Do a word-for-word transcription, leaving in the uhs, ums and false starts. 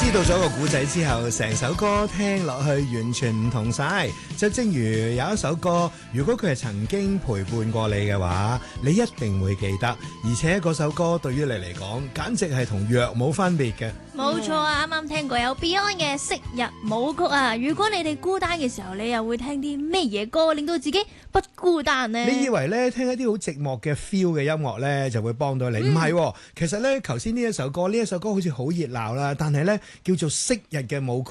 知道咗個古仔之後，成首歌聽落去完全唔同晒。就正如有一首歌，如果佢係曾經陪伴過你嘅話，你一定會記得。而且嗰首歌對於你嚟講，簡直係同藥冇分別嘅。 冇錯啊！啱啱聽過有 Beyond 嘅《昔日舞曲》啊！如果你哋孤單嘅時候，你又會聽啲咩嘢歌，令到自己不孤單呢？ 你以為咧聽一啲好寂寞嘅 feel 嘅音樂咧就會幫到你？唔係、嗯，其實咧頭先呢一首歌，呢一首歌好似好熱鬧啦，但係咧叫做昔日嘅舞曲。